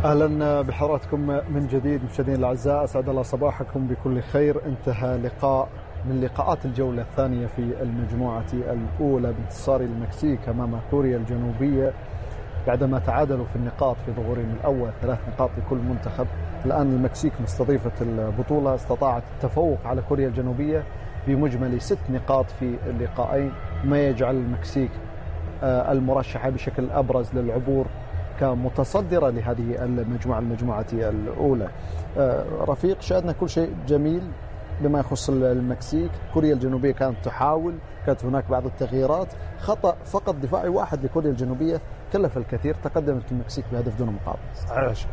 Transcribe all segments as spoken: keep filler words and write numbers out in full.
أهلا بحضراتكم من جديد مشاهدينا الأعزاء، أسعد الله صباحكم بكل خير. انتهى لقاء من لقاءات الجولة الثانية في المجموعة الأولى بانتصار المكسيك أمام كوريا الجنوبية بعدما تعادلوا في النقاط في ظهورهم الأول، ثلاث نقاط لكل منتخب. الآن المكسيك مستضيفة البطولة استطاعت التفوق على كوريا الجنوبية بمجمل ست نقاط في اللقاءين، ما يجعل المكسيك المرشحة بشكل أبرز للعبور كمتصدرة لهذه المجموعة المجموعة الأولى. رفيق، شاهدنا كل شيء جميل بما يخص المكسيك. كوريا الجنوبية كانت تحاول، كانت هناك بعض التغييرات، خطأ فقط دفاعي واحد لكوريا الجنوبية كلف الكثير، تقدمت المكسيك بهدف دون مقابل. صحيح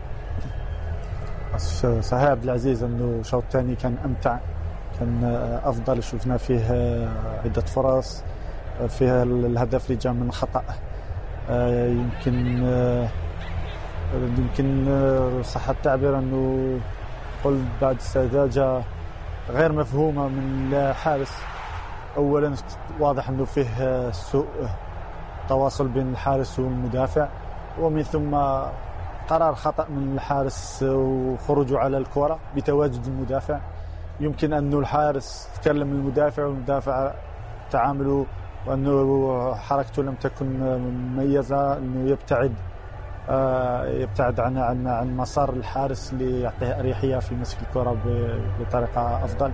صحيح عبد العزيز انه الشوط الثاني كان امتع، كان افضل، شفنا فيه عدة فرص، فيها الهدف اللي جاء من خطأ يمكن يمكن صح التعبير انه قل بعد استعجاجة غير مفهومة من الحارس. اولا واضح انه فيه سوء تواصل بين الحارس والمدافع، ومن ثم قرار خطأ من الحارس وخروجه على الكرة بتواجد المدافع. يمكن انه الحارس تكلم المدافع والمدافع تعاملوا وأنه حركته لم تكن مميزة، أنه يبتعد يبتعد عن عن عن مسار الحارس ليعطيه أريحية في مسك الكرة بطريقة أفضل.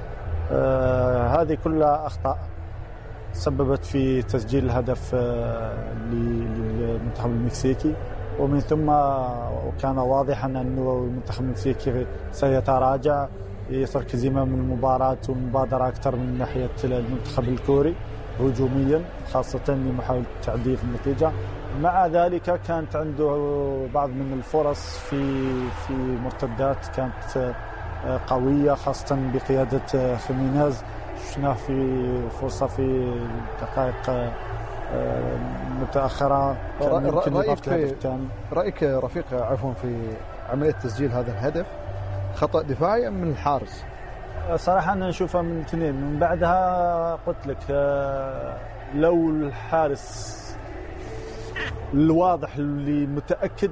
هذه كلها أخطاء سببت في تسجيل الهدف للمنتخب المكسيكي، ومن ثم كان واضحا أنه المنتخب المكسيكي سيتراجع، يترك زمام المباراة والمبادرة أكثر من ناحية المنتخب الكوري هجوميا، خاصة لمحاولة تعديل النتيجة. مع ذلك كانت عنده بعض من الفرص في في مرتدات كانت قوية، خاصة بقيادة خيمينيز. شفناه في فرصة في دقائق متأخرة كان يمكن رأيك, رأيك رفيق عفوا في عملية تسجيل هذا الهدف خطأ دفاعي أم من الحارس؟ صراحة أنا نشوفها من الاثنين. من بعدها قلت لك لو الحارس الواضح اللي متأكد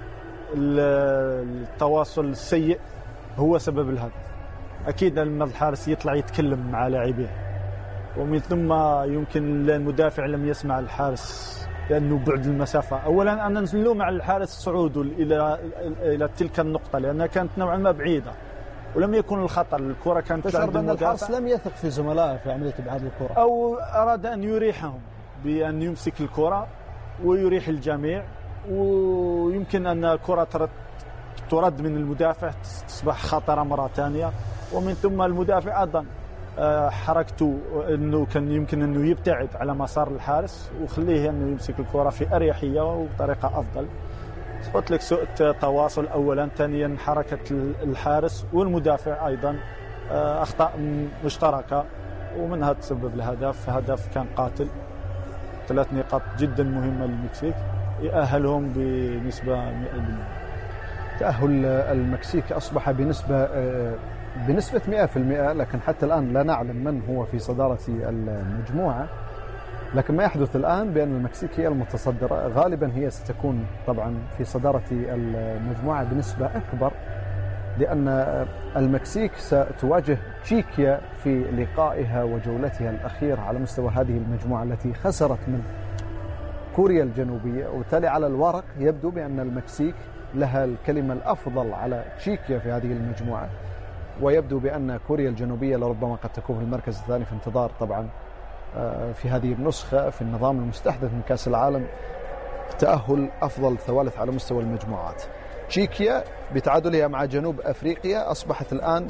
التواصل السيء هو سبب الهدف، أكيد لما الحارس يطلع يتكلم مع لاعبيه، ومن ثم يمكن المدافع لم يسمع الحارس لأنه بعد المسافة. أولا أنا نلوم على الحارس صعوده إلى إلى تلك النقطة لأنها كانت نوعا ما بعيدة ولم يكن الخطر. الكرة كانت تشعر بأن الحارس لم يثق في زملائه في عملية إبعاد الكرة، أو أراد أن يريحهم بأن يمسك الكرة ويريح الجميع، ويمكن أن الكرة ترد من المدافع تصبح خطرة مرة ثانية. ومن ثم المدافع أيضا حركته أنه كان يمكن أنه يبتعد على مسار الحارس وخليه أنه يمسك الكرة في أريحية وبطريقة أفضل. قلت لك سوء تواصل أولا، ثانيا حركة الحارس والمدافع أيضا أخطاء مشتركة ومنها تسبب الهدف. هدف كان قاتل، ثلاث نقاط جدا مهمة للمكسيك يأهلهم بنسبة مئة بالمئة. تأهل المكسيك أصبح بنسبة بنسبة مئة بالمئة، لكن حتى الآن لا نعلم من هو في صدارة المجموعة. لكن ما يحدث الآن بأن المكسيك هي المتصدرة، غالبا هي ستكون طبعا في صدارة المجموعة بنسبة أكبر، لأن المكسيك ستواجه تشيكيا في لقائها وجولتها الأخيرة على مستوى هذه المجموعة التي خسرت من كوريا الجنوبية، وبالتالي على الورق يبدو بأن المكسيك لها الكلمة الأفضل على تشيكيا في هذه المجموعة، ويبدو بأن كوريا الجنوبية لربما قد تكون في المركز الثاني في انتظار طبعا في هذه النسخة في النظام المستحدث من كأس العالم تأهل أفضل ثوالث على مستوى المجموعات. تشيكيا بتعادلها مع جنوب أفريقيا أصبحت الآن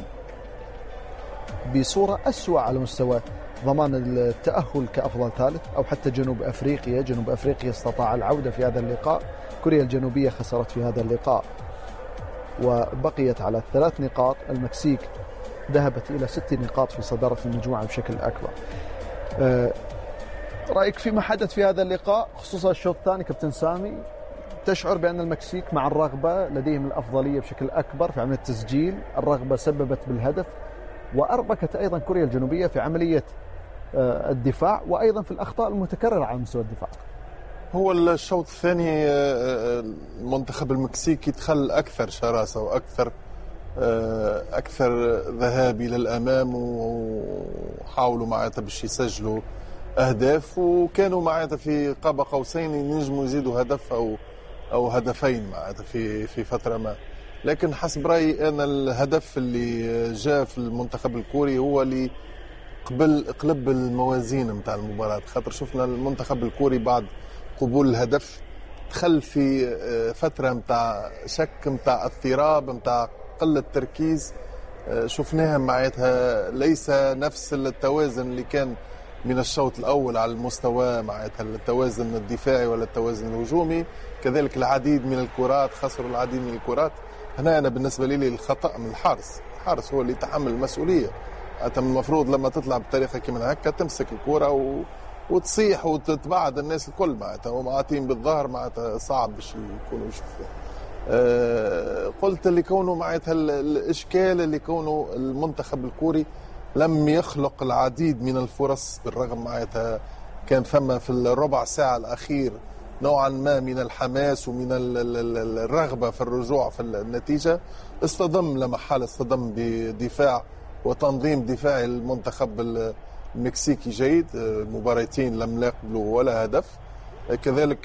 بصورة أسوأ على مستوى ضمان التأهل كأفضل ثالث، أو حتى جنوب أفريقيا. جنوب أفريقيا استطاع العودة في هذا اللقاء، كوريا الجنوبية خسرت في هذا اللقاء وبقيت على ثلاث نقاط. المكسيك ذهبت إلى ست نقاط في صدارة المجموعة بشكل أكبر. أه رأيك فيما حدث في هذا اللقاء خصوصا الشوط الثاني كابتن سامي؟ تشعر بأن المكسيك مع الرغبة لديهم الأفضلية بشكل أكبر في عملية التسجيل، الرغبة سببت بالهدف، وأربكت أيضا كوريا الجنوبية في عملية الدفاع وأيضا في الأخطاء المتكررة على مستوى الدفاع؟ هو الشوط الثاني المنتخب المكسيكي دخل أكثر شراسة وأكثر أكثر ذهاب إلى الأمام، وحاولوا معناتها باش يسجلوا أهداف، وكانوا معناتها في قاب قوسين ينجموا يزيدوا هدف أو أو هدفين معناتها في في فترة ما. لكن حسب رأيي أنا الهدف اللي جاء في المنتخب الكوري هو اللي قبل قلب الموازين متاع المباراة، خاطر شفنا المنتخب الكوري بعد قبول الهدف دخل في فترة متاع شك متاع اضطراب متاع قلة تركيز، شفناها معناتها ليس نفس التوازن اللي كان من الشوط الأول على المستوى معناتها التوازن الدفاعي ولا التوازن الهجومي. كذلك العديد من الكرات خسروا العديد من الكرات. هنا أنا بالنسبة لي الخطأ من الحارس، الحارس هو اللي يتحمل المسؤولية. أنت المفروض لما تطلع بطريقة كما هكا تمسك الكرة و... وتصيح وتتبعد الناس الكل معناتها، ومعاطين بالظهر معناتها صعب باش يكونوا يشوفوا. أه قلت اللي كونه معناتها الإشكال اللي كونه المنتخب الكوري لم يخلق العديد من الفرص، بالرغم معناتها كان ثم في الربع ساعة الأخير نوعا ما من الحماس ومن الرغبة في الرجوع في النتيجة. اصطدم لما حال اصطدم بدفاع وتنظيم دفاعي المنتخب المكسيكي جيد، مباراتين لم يقبلوا ولا هدف. كذلك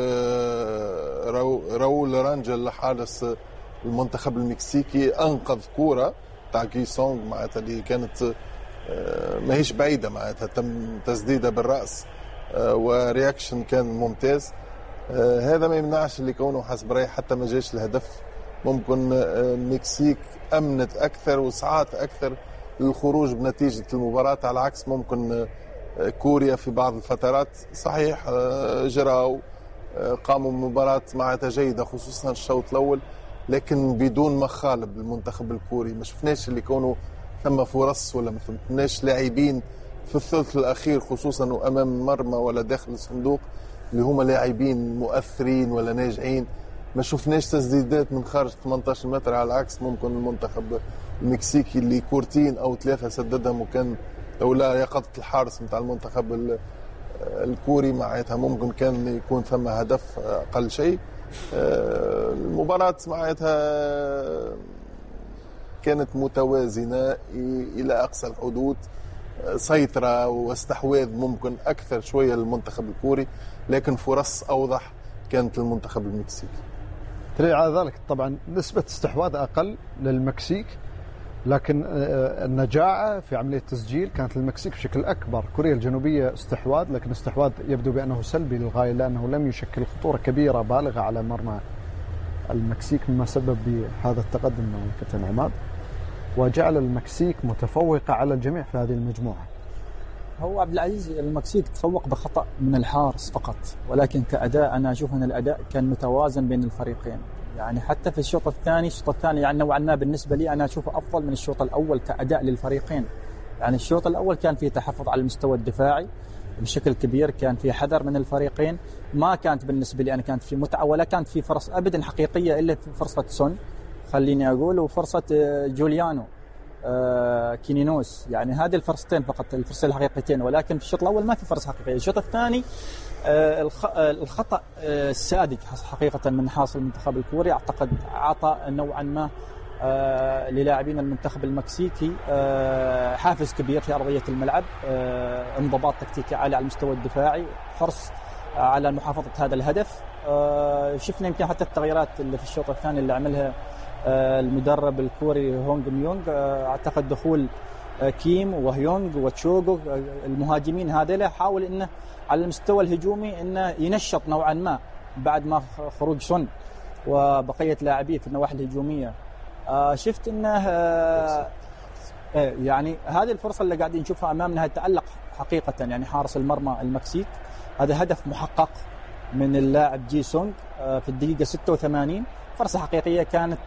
راول رانجل حارس المنتخب المكسيكي أنقذ كورة تاع كي سونغ معناتها اللي كانت ماهيش بعيدة معناتها تم تسديدها بالرأس ورياكشن كان ممتاز. هذا ما يمنعش اللي كونه حسب رأيي حتى ما جاش الهدف ممكن المكسيك أمنت أكثر وسعات أكثر للخروج بنتيجة المباراة، على عكس ممكن كوريا في بعض الفترات صحيح جراو قاموا بمباراة معناتها جيدة خصوصا الشوط الأول، لكن بدون مخالب المنتخب الكوري. ما شفناش اللي كانوا ثم فرص ولا ما شفناش لاعبين في الثلث الأخير خصوصا وأمام المرمى ولا داخل الصندوق اللي هما لاعبين مؤثرين ولا ناجعين. ما شفناش تسديدات من خارج ثمانية عشر متر، على العكس ممكن المنتخب المكسيكي اللي كورتين أو ثلاثة سددهم وكان لولا يقظة الحارس متاع المنتخب الكوري معناتها ممكن كان يكون ثم هدف أقل شيء. المباراة معناتها كانت متوازنة إلى أقصى الحدود، سيطرة واستحواذ ممكن أكثر شوية للمنتخب الكوري، لكن فرص أوضح كانت للمنتخب المكسيكي. تلي على ذلك طبعا نسبة استحواذ أقل للمكسيك، لكن النجاعة في عملية التسجيل كانت للمكسيك بشكل أكبر. كوريا الجنوبية استحواذ، لكن استحواذ يبدو بأنه سلبي للغاية، لأنه لم يشكل خطورة كبيرة بالغة على مرمى المكسيك، مما سبب بهذا التقدم من كابتن عماد وجعل المكسيك متفوقة على الجميع في هذه المجموعة. هو عبد العزيز المكسيك تفوق بخطأ من الحارس فقط، ولكن كأداء أنا أشوف أن الأداء كان متوازن بين الفريقين. يعني حتى في الشوط الثاني الشوط الثاني يعني نوعا ما بالنسبة لي أنا أشوفه أفضل من الشوط الأول كأداء للفريقين. يعني الشوط الأول كان فيه تحفظ على المستوى الدفاعي بشكل كبير، كان في حذر من الفريقين، ما كانت بالنسبة لي أنا كانت في متعة ولا كانت في فرص أبدا حقيقية إلا في فرصة سون خليني أقول وفرصة جوليانو آه كينينوس. يعني هذه الفرصتين فقط الفرصتين الحقيقيتين، ولكن في الشوط الأول ما في فرصة حقيقية. الشوط الثاني آه الخطأ آه الساذج حقيقة من حاصل المنتخب الكوري، أعتقد عطى نوعا ما آه للاعبين المنتخب المكسيكي آه حافز كبير في أرضية الملعب، آه انضباط تكتيكي عالي على المستوى الدفاعي، حرص على محافظة هذا الهدف. آه شفنا يمكن حتى التغييرات اللي في الشوط الثاني اللي عملها آه المدرب الكوري هونغ ميونغ، آه اعتقد دخول آه كيم وهيونغ وتشوغو آه المهاجمين هذيلا، حاول انه على المستوى الهجومي انه ينشط نوعا ما بعد ما خروج سون وبقيه لاعبيه في النواحي الهجوميه. آه شفت انه آه يعني هذه الفرصه اللي قاعدين نشوفها امامنا تألق حقيقه، يعني حارس المرمى المكسيك هذا هدف محقق من اللاعب جي سونغ آه في الدقيقه ستة وثمانين، فرصة حقيقية كانت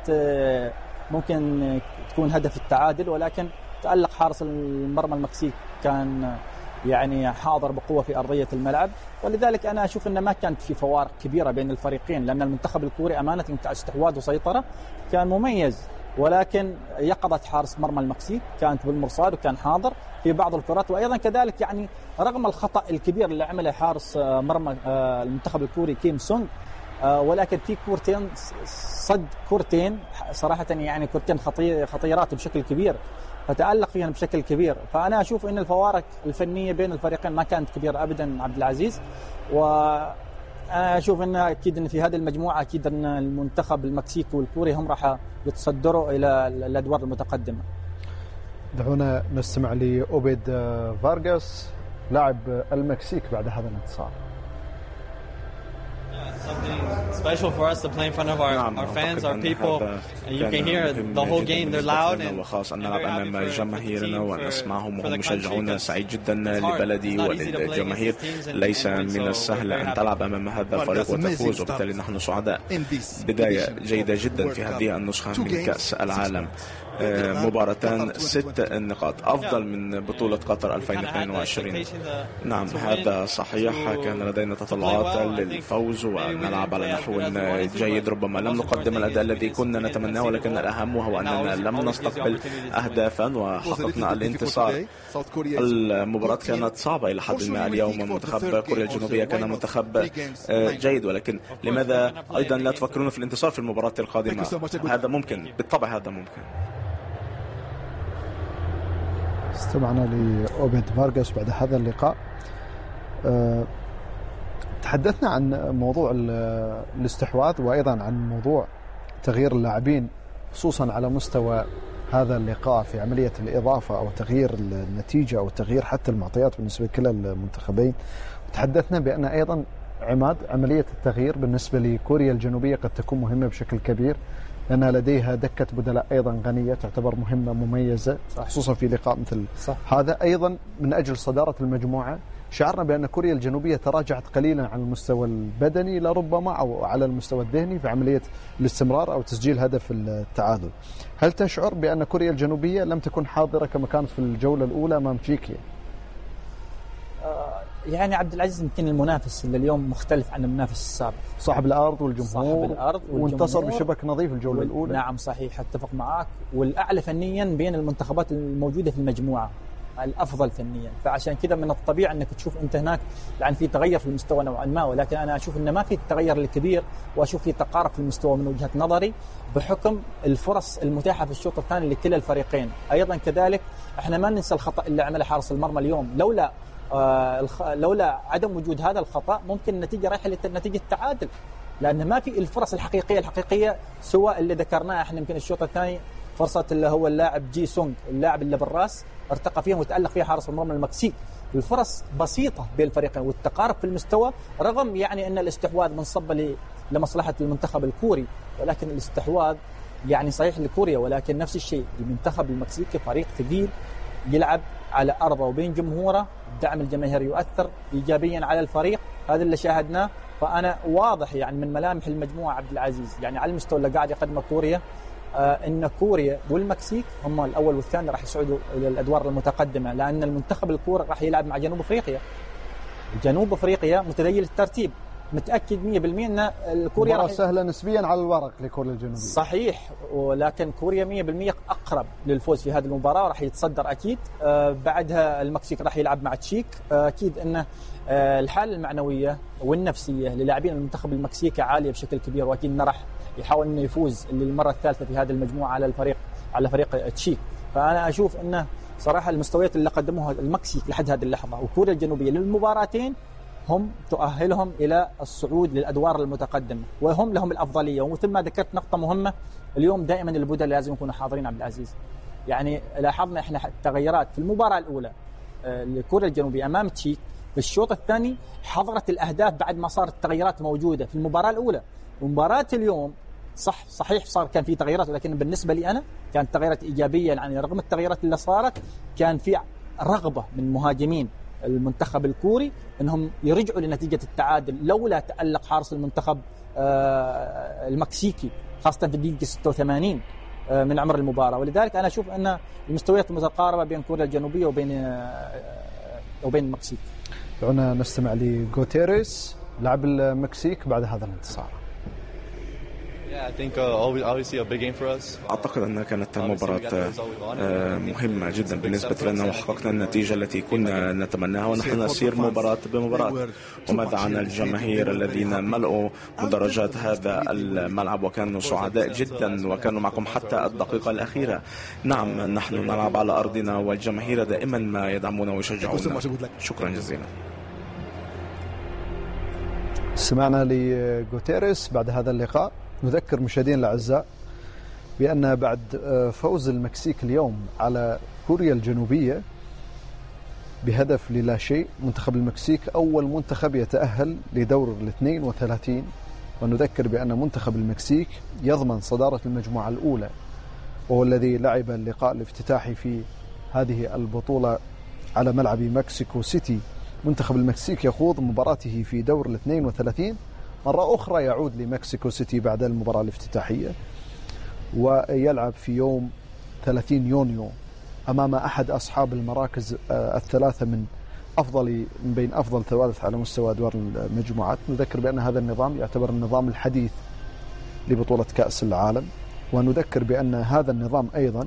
ممكن تكون هدف التعادل، ولكن تألق حارس المرمى المكسيك كان يعني حاضر بقوة في أرضية الملعب، ولذلك أنا أشوف أن ما كانت في فوارق كبيرة بين الفريقين، لأن المنتخب الكوري أمانة استحواذ وسيطرة كان مميز ولكن يقظت حارس مرمى المكسيك، كانت بالمرصاد وكان حاضر في بعض الكرات. وأيضا كذلك يعني رغم الخطأ الكبير اللي عمله حارس مرمى المنتخب الكوري كيم سونغ، ولكن في كورتين صد كورتين صراحة يعني كورتين خطير خطيرات بشكل كبير، فتألق فيهم بشكل كبير. فأنا أشوف أن الفوارق الفنية بين الفريقين ما كانت كبيرة أبدا عبد العزيز. وأنا أشوف أن أكيد أن في هذه المجموعة أكيد أن المنتخب المكسيكي والكوري هم راح يتصدروا إلى الأدوار المتقدمة. دعونا نستمع لأوبيد فارغاس لاعب المكسيك بعد هذا الانتصار. Something special for us to play in front of our, our fans, our people, and you can hear the whole game. They're loud and وخاص أن نلعب أمام جماهيرنا ونسمعهم وهم مشجعون. سعيد جدا لبلدي وللجماهير. ليس من السهل أن تلعب أمام هذا الفريق وتفوز، وبالتالي نحن سعداء. بداية جيدة جدا في هذه النسخة من كأس العالم. مباراتان ست نقاط أفضل من بطولة قطر ألفين واثنين وعشرين. نعم هذا صحيح، كان لدينا تطلعات للفوز ونلعب على نحو جيد. ربما لم نقدم الأداء الذي كنا نتمناه، ولكن الأهم وهو أننا لم نستقبل أهدافا وحققنا الانتصار. المباراة كانت صعبة إلى حد ما اليوم. منتخب كوريا الجنوبية كان منتخب جيد، ولكن لماذا أيضا لا تفكرون في الانتصار في المباراة القادمة؟ هذا ممكن، بالطبع هذا ممكن. استمعنا لأوبيد فارغاس بعد هذا اللقاء. أه تحدثنا عن موضوع الاستحواذ وأيضا عن موضوع تغيير اللاعبين خصوصا على مستوى هذا اللقاء في عملية الإضافة أو تغيير النتيجة أو تغيير حتى المعطيات بالنسبة لكلا المنتخبين. وتحدثنا بأن أيضا عماد عملية التغيير بالنسبة لكوريا الجنوبية قد تكون مهمة بشكل كبير، لأنها لديها دكة بدلاء أيضا غنية تعتبر مهمة مميزة خصوصا في لقاء مثل صح. هذا أيضا من أجل صدارة المجموعة. شعرنا بأن كوريا الجنوبية تراجعت قليلا على المستوى البدني لربما أو على المستوى الذهني في عملية الاستمرار أو تسجيل هدف التعادل. هل تشعر بأن كوريا الجنوبية لم تكن حاضرة كما كانت في الجولة الأولى أمام تشيكيا؟ يعني عبد العزيز يمكن المنافس اللي اليوم مختلف عن المنافس السابق. صاحب الأرض والجمهور، صاحب الأرض وانتصر بشبك نظيف الجولة وال... الأولى. نعم صحيح، اتفق معك. والأعلى فنيا بين المنتخبات الموجودة في المجموعة، الأفضل فنيا. فعشان كذا من الطبيعي أنك تشوف أنت هناك يعني في تغير في المستوى نوعا ما، ولكن أنا أشوف أن ما في التغير الكبير، وأشوف في تقارب في المستوى من وجهة نظري بحكم الفرص المتاحة في الشوط الثاني لكلا الفريقين. أيضا كذلك احنا ما ننسى الخطأ اللي عمله حارس المرمى اليوم. لولا آه لولا عدم وجود هذا الخطأ ممكن النتيجة رايحة لنتيجة تعادل، لأن ما في الفرص الحقيقية الحقيقية سواء اللي ذكرناها احنا يمكن الشوط الثاني فرصة اللي هو اللاعب جي سونغ، اللاعب اللي بالراس ارتقى فيها وتألق فيها حارس المرمى المكسيك. الفرص بسيطة بين الفريقين والتقارب في المستوى، رغم يعني أن الاستحواذ منصب لمصلحة المنتخب الكوري، ولكن الاستحواذ يعني صحيح لكوريا، ولكن نفس الشيء المنتخب المكسيكي فريق ثقيل يلعب على أرضه وبين جمهوره. الدعم الجماهيري يؤثر إيجابيا على الفريق، هذا اللي شاهدناه. فأنا واضح يعني من ملامح المجموعة عبد العزيز يعني على المستوى اللي قاعد يقدمه كوريا آه إن كوريا والمكسيك هم الأول والثاني راح يصعدوا إلى الأدوار المتقدمة، لأن المنتخب الكوري راح يلعب مع جنوب أفريقيا. جنوب أفريقيا متذيل الترتيب، متأكد مية بالمية أن الكوريا راح سهلة نسبيا على الورق لكوريا الجنوبية. صحيح، ولكن كوريا مية بالمية أقرب للفوز في هذه المباراة، راح يتصدر أكيد. آه بعدها المكسيك راح يلعب مع تشيك. آه أكيد أن آه الحالة المعنوية والنفسية للاعبين المنتخب المكسيكي عالية بشكل كبير، وأكيد أنه راح يحاول أنه يفوز للمرة الثالثة في هذه المجموعة على الفريق على فريق تشيك. فأنا أشوف أنه صراحة المستويات اللي قدموها المكسيك لحد هذه اللحظة وكوريا الجنوبية للمباراتين هم تؤهلهم إلى الصعود للأدوار المتقدمة، وهم لهم الأفضلية. ومثل ما ذكرت نقطة مهمة اليوم، دائما البدلاء لازم يكونوا حاضرين عبد العزيز. يعني لاحظنا احنا التغيرات في المباراة الأولى لكوريا الجنوبية أمام تشيك، في الشوط الثاني حضرت الأهداف بعد ما صارت التغيرات موجودة في المباراة الأولى. ومباراة اليوم صح صحيح صار كان في تغييرات، ولكن بالنسبة لي أنا كانت تغييرات إيجابية، يعني رغم التغييرات اللي صارت كان في رغبة من مهاجمين المنتخب الكوري انهم يرجعوا لنتيجة التعادل لولا تألق حارس المنتخب المكسيكي خاصة في الدقيقة ستة وثمانين من عمر المباراة. ولذلك أنا أشوف أن المستويات متقاربة بين كوريا الجنوبية وبين وبين المكسيك. دعونا نستمع لغوتيريس لاعب المكسيك بعد هذا الانتصار. Yeah, أعتقد أنها كانت مباراة مهمة جدا بالنسبة لنا، وحققنا النتيجة التي كنا نتمناها، ونحن نسير مباراة بمباراة. وماذا عن الجماهير الذين ملأوا مدرجات هذا الملعب وكانوا سعداء جدا وكانوا معكم حتى الدقيقة الأخيرة؟ نعم، نحن نلعب على أرضنا والجماهير دائما ما يدعمون ويشجعون. شكرا جزيلا. سمعنا لغوتيريس بعد هذا اللقاء. نذكر مشاهدينا الأعزاء بأن بعد فوز المكسيك اليوم على كوريا الجنوبية بهدف للا شيء، منتخب المكسيك أول منتخب يتأهل لدور الاثنين وثلاثين. ونذكر بأن منتخب المكسيك يضمن صدارة المجموعة الأولى، وهو الذي لعب اللقاء الافتتاحي في هذه البطولة على ملعب مكسيكو سيتي. منتخب المكسيك يخوض مباراته في دور الاثنين وثلاثين مرة أخرى، يعود لمكسيكو سيتي بعد المباراة الافتتاحية، ويلعب في يوم ثلاثين يونيو أمام أحد أصحاب المراكز الثلاثة من أفضل من بين أفضل ثلاث على مستوى أدوار المجموعات. نذكر بأن هذا النظام يعتبر النظام الحديث لبطولة كأس العالم، ونذكر بأن هذا النظام أيضا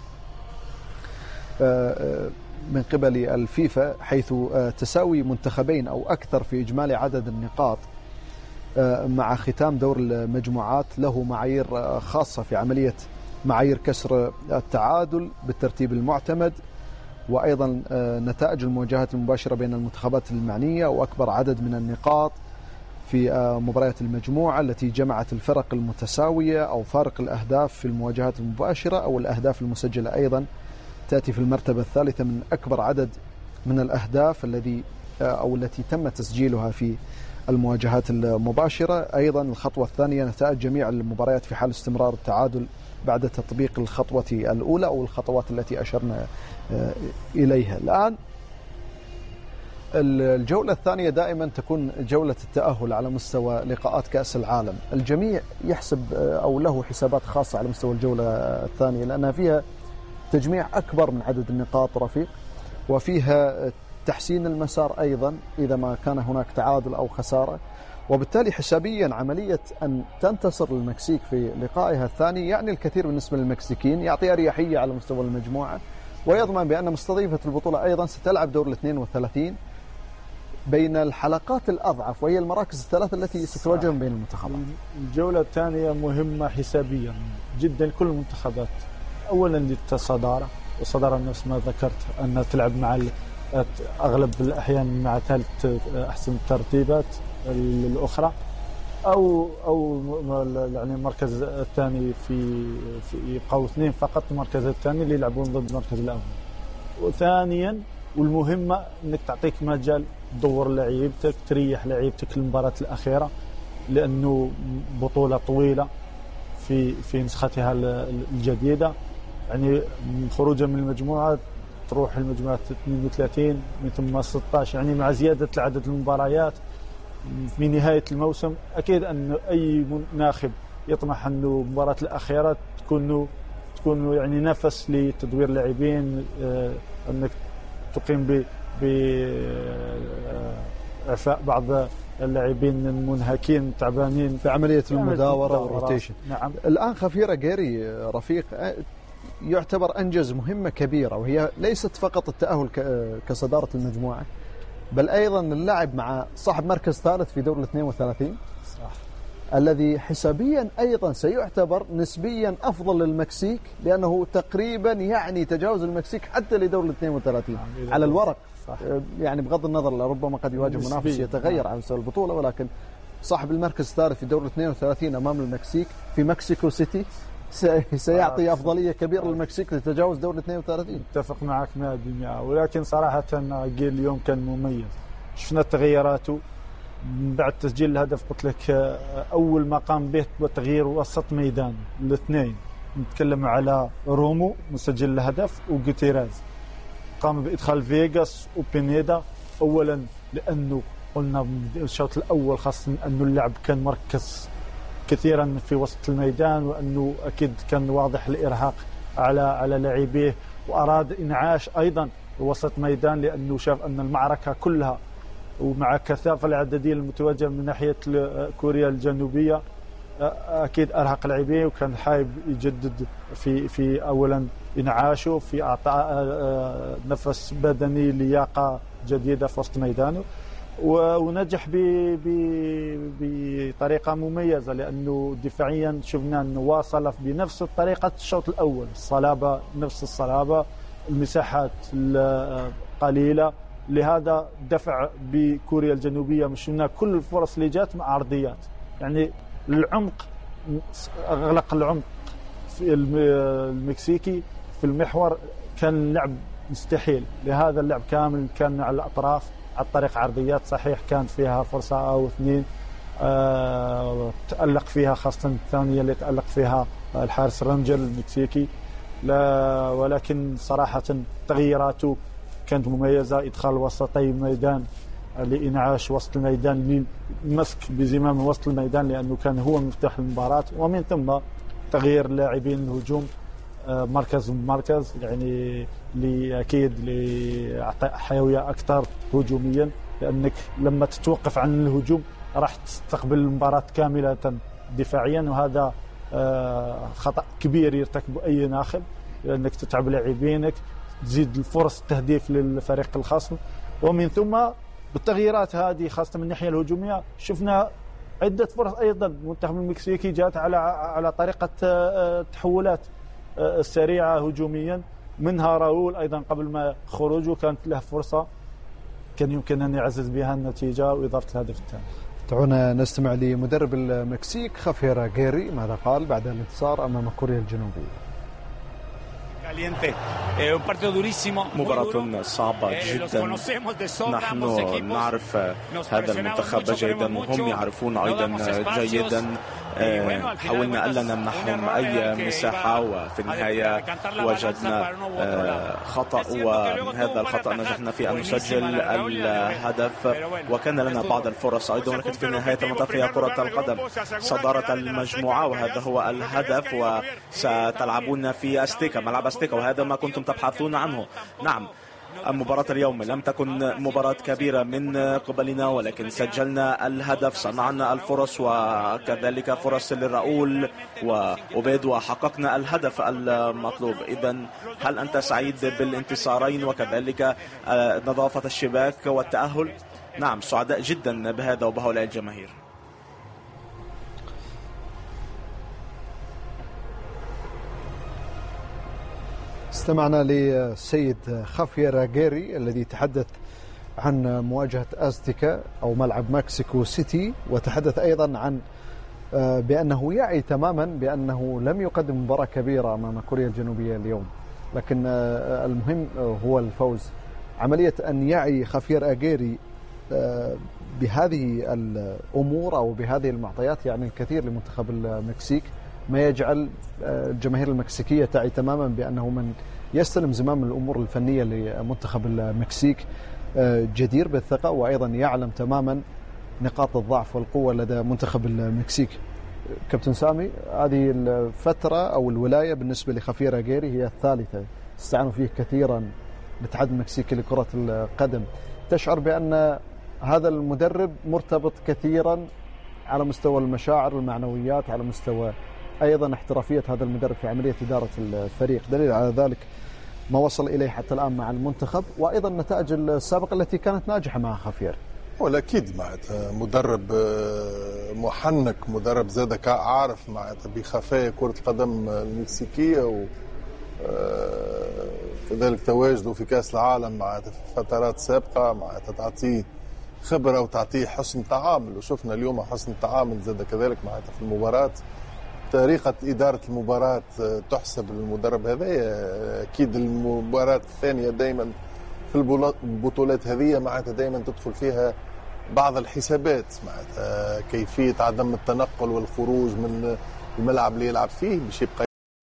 من قبل الفيفا، حيث تساوي منتخبين أو أكثر في إجمالي عدد النقاط مع ختام دور المجموعات، له معايير خاصة في عملية معايير كسر التعادل بالترتيب المعتمد، وأيضا نتائج المواجهات المباشرة بين المنتخبات المعنية، وأكبر عدد من النقاط في مباريات المجموعة التي جمعت الفرق المتساوية، أو فارق الأهداف في المواجهات المباشرة، أو الأهداف المسجلة أيضا تأتي في المرتبة الثالثة من أكبر عدد من الأهداف الذي أو التي تم تسجيلها في المواجهات المباشرة. أيضا الخطوة الثانية نتائج جميع المباريات في حال استمرار التعادل بعد تطبيق الخطوة الأولى أو الخطوات التي أشرنا إليها. الآن الجولة الثانية دائما تكون جولة التأهل على مستوى لقاءات كأس العالم. الجميع يحسب أو له حسابات خاصة على مستوى الجولة الثانية، لأنها فيها تجميع أكبر من عدد النقاط رفيق، وفيها تحسين المسار أيضا إذا ما كان هناك تعادل أو خسارة. وبالتالي حسابيا عملية أن تنتصر المكسيك في لقائها الثاني يعني الكثير بالنسبة للمكسيكيين، يعطي أريحية على مستوى المجموعة، ويضمن بأن مستضيفة البطولة أيضا ستلعب دور الاثنين وثلاثين بين الحلقات الأضعف، وهي المراكز الثلاثة التي ستواجه بين المنتخبات. الجولة الثانية مهمة حسابيا جدا كل المنتخبات. أولا للتصدارة، والصدارة نفس ما ذكرت أنها تلعب مع أغلب الأحيان مع ثالث أحسن الترتيبات الأخرى، أو أو يعني المركز الثاني في في يبقوا اثنين فقط المركز الثاني اللي يلعبون ضد المركز الأول. وثانيا والمهمة أنك تعطيك مجال تدور لعيبتك، تريح لعيبتك المباراة الأخيرة، لأنه بطولة طويلة في في نسختها الجديدة. يعني خروجا من المجموعة تروح المجموعة اثنين وثلاثين من ثم ستة عشر، يعني مع زيادة عدد المباريات في نهاية الموسم. أكيد أن أي ناخب يطمح أنه المباراة الأخيرة تكون تكون يعني نفس لتدوير لاعبين، أنك تقيم بإعفاء بعض اللاعبين المنهكين تعبانين في عملية المداورة والروتيشن. نعم. الآن خفيرة جيري رفيق يعتبر أنجز مهمة كبيرة، وهي ليست فقط التأهل كصدارة المجموعة، بل أيضا اللعب مع صاحب مركز ثالث في دور الاثنين وثلاثين، صح، الذي حسابيا أيضا سيعتبر نسبيا أفضل للمكسيك، لأنه تقريبا يعني تجاوز المكسيك حتى لدور الاثنين وثلاثين على الورق. صح. يعني بغض النظر ربما قد يواجه منافس يتغير على مستوى البطولة، ولكن صاحب المركز الثالث في دور الاثنين وثلاثين أمام المكسيك في مكسيكو سيتي سيعطي أفضلية كبيرة للمكسيك لتجاوز دور الاثنين وثلاثين. اتفق معك مئة بالمئة. ولكن صراحة جيل اليوم كان مميز، شفنا تغييراته بعد تسجيل الهدف. قلت لك أول ما قام به وتغيير وسط ميدان الاثنين، نتكلم على رومو مسجل الهدف وغوتيريز، قام بإدخال فيغاس وبينيدا. أولا لأنه قلنا الشوط الأول خاصة أنه اللعب كان مركز كثيرا في وسط الميدان، وأنه أكيد كان واضح الإرهاق على على لاعبيه، وأراد إنعاش أيضا وسط ميدان، لأنه شاف أن المعركة كلها ومع كثافة العددية المتواجدة من ناحية كوريا الجنوبية اكيد ارهق اللاعبين، وكان حابب يجدد في في اولا انعاشه، في اعطاء نفس بدني، لياقه جديده في وسط ميدانه، ونجح بطريقه مميزه، لانه دفاعيا شفنا انه واصل بنفس الطريقه الشوط الاول، الصلابه نفس الصلابه، المساحات قليله، لهذا دفع بكوريا الجنوبيه. مش شفنا كل الفرص اللي جات مع عرضيات، يعني العمق، اغلق العمق في المكسيكي في المحور، كان لعب مستحيل، لهذا اللعب كامل كان على الاطراف على طريق عرضيات. صحيح كان فيها فرصه او اثنين أه تألق فيها، خاصه الثانيه اللي تألق فيها الحارس رانجل المكسيكي، لا ولكن صراحه تغييراته كانت مميزه، ادخال وسطي الميدان لإنعاش وسط الميدان، للمسك بزمام وسط الميدان، لأنه كان هو مفتاح المباراة، ومن ثم تغيير لاعبين الهجوم مركز مركز، يعني لأكيد لإعطاء حيوية أكثر هجوميا، لأنك لما تتوقف عن الهجوم راح تستقبل المباراة كاملة دفاعيا، وهذا خطأ كبير يرتكبه أي ناخب، لأنك تتعب لاعبينك، تزيد الفرص التهديف للفريق الخصم. ومن ثم بالتغييرات هذه خاصة من الناحية الهجومية شفنا عدة فرص أيضا. المنتخب المكسيكي جاءت على على طريقة التحولات السريعة هجوميا، منها راؤول أيضا قبل ما خروجه كانت له فرصة كان يمكن أن يعزز بها النتيجة وإضافة الهدف الثاني. دعونا نستمع لمدرب المكسيك خافير أغيري ماذا قال بعد الانتصار أمام كوريا الجنوبية. مباراة صعبة جدا، نحن نعرف هذا المنتخب جيدا وهم يعرفون أيضا جيدا. حاولنا ألا نمنحهم أي مساحة، وفي النهاية وجدنا خطأ، ومن هذا الخطأ نجحنا في أن نسجل الهدف، وكان لنا بعض الفرص أيضا، ولكن في نهاية المطاف هي كرة القدم، صدارة المجموعة وهذا هو الهدف، وستلعبون في أستيكا، ملعب أستيكا، وهذا ما كنتم تبحثون عنه. نعم، مباراة اليوم لم تكن مباراة كبيرة من قبلنا، ولكن سجلنا الهدف، صنعنا الفرص وكذلك فرص للراؤول وأوبيد، وحققنا الهدف المطلوب. إذن هل أنت سعيد بالانتصارين وكذلك نظافة الشباك والتأهل؟ نعم، سعداء جدا بهذا وبهؤلاء الجماهير. استمعنا للسيد خافير أغيري الذي تحدث عن مواجهة أزتيكا أو ملعب مكسيكو سيتي، وتحدث أيضا عن بأنه يعي تماما بأنه لم يقدم مباراة كبيرة أمام كوريا الجنوبية اليوم، لكن المهم هو الفوز. عملية أن يعي خافير أغيري بهذه الأمور أو بهذه المعطيات يعني الكثير لمنتخب المكسيك، ما يجعل الجماهير المكسيكية تعي تماما بأنه من يستلم زمام الأمور الفنية لمنتخب المكسيك جدير بالثقة، وأيضا يعلم تماما نقاط الضعف والقوة لدى منتخب المكسيك. كابتن سامي، هذه الفترة أو الولاية بالنسبة لخافير أغيري هي الثالثة استعانوا فيه كثيرا الاتحاد المكسيكي لكرة القدم. تشعر بأن هذا المدرب مرتبط كثيرا على مستوى المشاعر والمعنويات، على مستوى أيضا احترافية هذا المدرب في عملية إدارة الفريق، دليل على ذلك ما وصل إليه حتى الآن مع المنتخب، وأيضا النتائج السابقة التي كانت ناجحة مع خافير. والأكيد معناتها مدرب محنك، مدرب زاد عارف معناتها بخفايا كرة القدم المكسيكية، و كذلك تواجده في كأس العالم معناتها في فترات سابقة معناتها تعطيه خبرة وتعطيه حسن تعامل، وشفنا اليوم حسن تعامل زاد كذلك معناتها في المباراة. طريقة إدارة المباراة تحسب للمدرب هذا. أكيد المباراة الثانية دائما في البطولات هذه معناتها دائما تدخل فيها بعض الحسابات، معناتها كيفية عدم التنقل والخروج من الملعب اللي يلعب فيه باش يبقى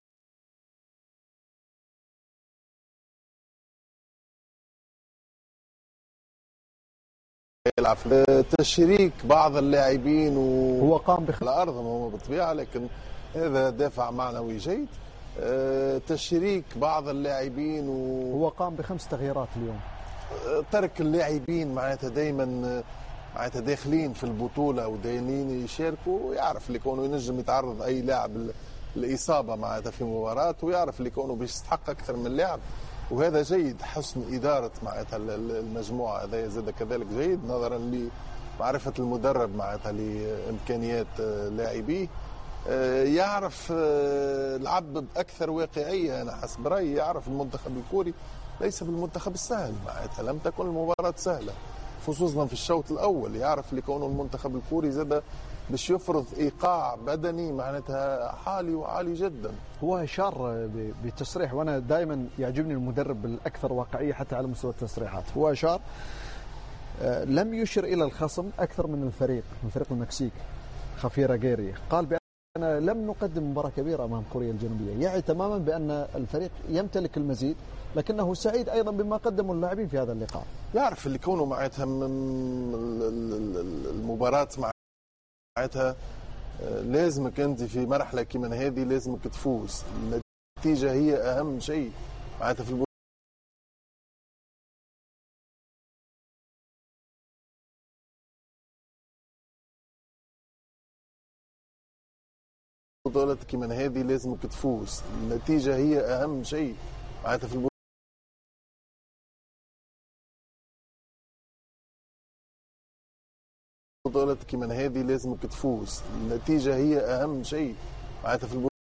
يلعب تشريك بعض اللاعبين و... هو قام بخ... الأرض هو بالطبيعة، لكن هذا دافع معنوي جيد. أه تشريك بعض اللاعبين و... هو قام بخمس تغييرات اليوم. أه ترك اللاعبين معناتها دائما معناتها داخلين في البطولة وداينين يشاركوا، يعرف اللي كونه ينجم يتعرض أي لاعب الإصابة معناتها في مباراة، ويعرف اللي كونه بيستحق أكثر من لاعب، وهذا جيد. حسن إدارة معناتها المجموعة هذا زاد كذلك جيد نظرا لمعرفة المدرب معناتها لإمكانيات لاعبيه. يعرف لعب بأكثر واقعية. أنا حسب رأيي يعرف المنتخب الكوري ليس بالمنتخب السهل معناتها، لم تكن المباراة سهلة خصوصا في الشوط الأول. يعرف اللي كونه المنتخب الكوري زاد باش يفرض إيقاع بدني معناتها حالي وعالي جدا. هو أشار بتصريح، وأنا دائما يعجبني المدرب الأكثر واقعية حتى على مستوى التصريحات. هو أشار لم يشر إلى الخصم أكثر من الفريق من فريق المكسيك خافيرا جيري. قال بأن لم نقدم مباراة كبيرة أمام كوريا الجنوبية، يعني تماما بأن الفريق يمتلك المزيد، لكنه سعيد أيضا بما قدموا اللاعبين في هذا اللقاء. يعرف اللي كونه معناتها المباراة معناتها لازمك أنت في مرحلة كمان هذه لازمك تفوز. النتيجة هي أهم شيء معناتها في البطولة كمان هذه لازمك تفوز. النتيجة هي أهم شيء معناتها في البطولة كمان هذه لازمك تفوز. النتيجة هي أهم شيء معناتها في